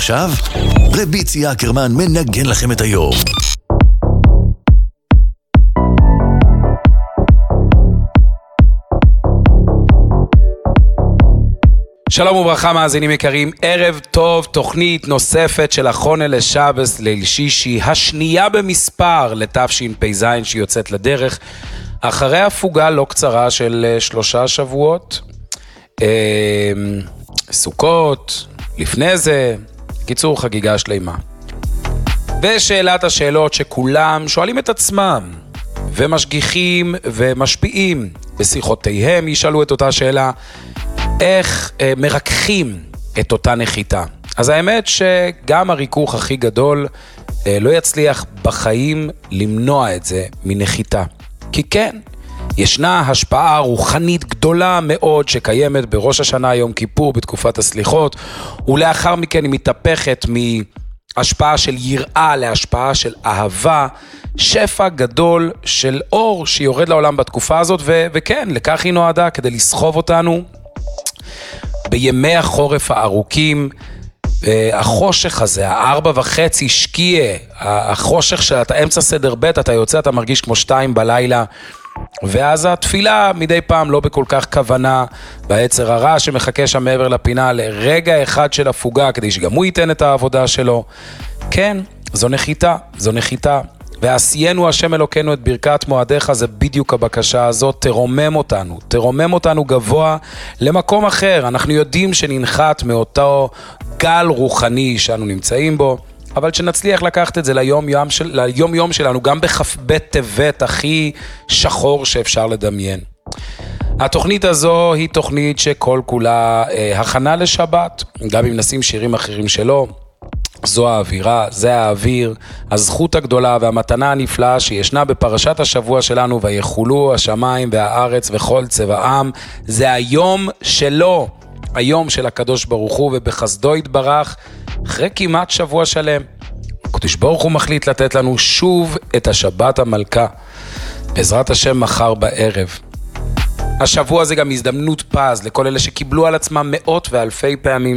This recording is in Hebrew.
ועכשיו, רבי ציה אקרמן מנגן לכם את היום. שלום וברכה מאזינים יקרים, ערב טוב, תוכנית נוספת של החונה לשבס ליל שישי, השנייה במספר לתשפ"ז שיוצאת לדרך, אחרי הפוגה לא קצרה של 3 שבועות, סוכות, לפני זה, קיצור חגיגה שלמה. ושאלת השאלות שכולם שואלים את עצמם, ומשגיחים ומשפיעים בשיחותיהם, ישאלו את אותה שאלה, איך מרככים את אותה נחיתה. אז האמת שגם הריכוך הכי גדול לא יצליח בחיים למנוע את זה מנחיתה. כי כן, ישנה השפעה רוחנית גדולה מאוד שקיימת בראש השנה יום כיפור בתקופת הסליחות, ולאחר מכן היא מתהפכת מהשפעה של יראה להשפעה של אהבה, שפע גדול של אור שיורד לעולם בתקופה הזאת, וכן, לכך היא נועדה, כדי לסחוב אותנו בימי החורף הארוכים, החושך הזה, 4:30 שקיע, החושך שאתה אמצע סדר ב', אתה יוצא, אתה מרגיש כמו 2 בלילה, ואז התפילה מדי פעם לא בכל כך כוונה, ביצר הרע שמחכה שם מעבר לפינה לרגע אחד של הפוגה, כדי שגם הוא ייתן את העבודה שלו. כן, זו נחיתה. ועשיינו השם אלוקינו את ברכת מועדיך, זה בדיוק הבקשה הזאת, תרומם אותנו גבוה למקום אחר. אנחנו יודעים שננחת מאותו גל רוחני שאנו נמצאים בו, אבל שנצליח לקחת את זה ליום יום שלנו, גם בכ"ב טבת הכי שחור שאפשר לדמיין. התוכנית הזו היא תוכנית שכל כולה הכנה לשבת, גם אם נשים שירים אחרים שלו, זו האווירה, זה האוויר, הזכות הגדולה והמתנה הנפלאה שישנה בפרשת השבוע שלנו, ויחולו השמיים והארץ וכל צבאם, זה היום שלו, היום של הקדוש ברוך הוא, ובחסדו יתברך, אחרי כמעט שבוע שלם, הקדוש ברוך הוא מחליט לתת לנו שוב את השבת המלכה, בעזרת השם מחר בערב. השבוע זה גם הזדמנות פז לכל אלה שקיבלו על עצמם מאות ואלפי פעמים